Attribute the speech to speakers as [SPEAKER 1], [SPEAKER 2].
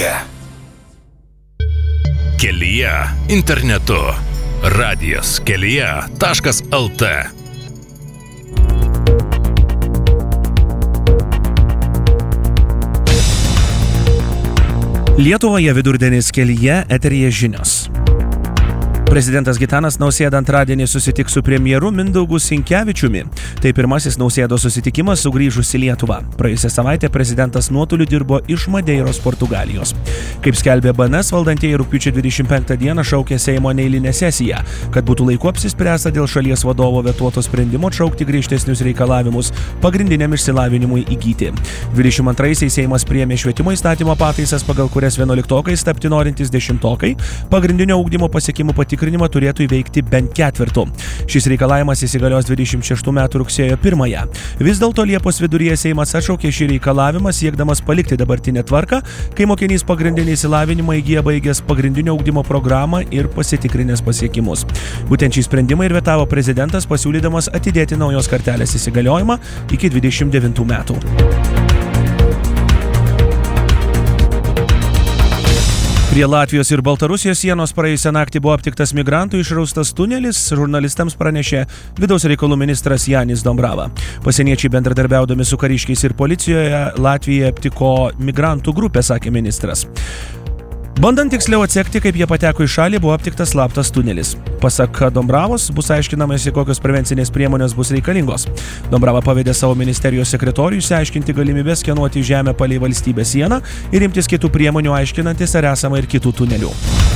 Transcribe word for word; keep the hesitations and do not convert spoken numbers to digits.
[SPEAKER 1] Kelyje. Kelyje internetu. Radijas kelyje taškas lt.
[SPEAKER 2] Lietuvoje vidurdienis kelyje, eteryje žinios. Prezidentas Gitanas Nausėda antradienį susitiks su premjeru Mindaugu Sinkevičiumi. Tai pirmasis Nausėdos susitikimas sugrįžus į Lietuvą. Praėjusią savaitę prezidentas nuotoliu dirbo iš Madeiros, Portugalijos. Kaip skelbė B N S, valdantieji rugpjūčio dvidešimt penktą dieną šaukė Seimo neeilinę sesiją, kad būtų laiku apsispręsta dėl šalies vadovo vetuoto sprendimo atšaukti griežtesnius reikalavimus pagrindiniam išsilavinimui įgyti. dvidešimt antraisiais Seimas priėmė švietimo įstatymo pataisas, pagal kurias vienuoliktokais tapti norintys dešimtokai pagrindinio ugdymo pasiekimų patikrinimą turėtų įveikti bent ketvirtu. Šis reikalavimas įsigalios dvidešimt šeštų metų rugsėjo pirmąją. Vis dėlto Liepos viduryje Seimas atšaukė šį reikalavimą, siekdamas palikti dabartinę tvarką, kai mokinys pagrindinį išsilavinimą įgyja baigęs pagrindinio ugdymo programą ir pasitikrinęs pasiekimus. Būtent šį sprendimą ir vetavo prezidentas, pasiūlydamas atidėti naujos kartelės įsigaliojimą iki dvidešimt devintų metų. Prie Latvijos ir Baltarusijos sienos praėjusią naktį buvo aptiktas migrantų išraustas tunelis, žurnalistams pranešė vidaus reikalų ministras Janis Dombrava. Pasieniečiai bendradarbiaudami su kariškiais ir policijoje Latvijoje aptiko migrantų grupę, sakė ministras. Bandant tiksliau atsekti, kaip jie pateko į šalį, buvo aptiktas slaptas tunelis. Pasak Dombravos, bus aiškinamasi, kokios prevencinės priemonės bus reikalingos. Dombrava pavedė savo ministerijos sekretoriui išsiaiškinti galimybės skenuoti žemę palei valstybės sieną ir imtis kitų priemonių aiškinantis, ar esama ir kitų tunelių.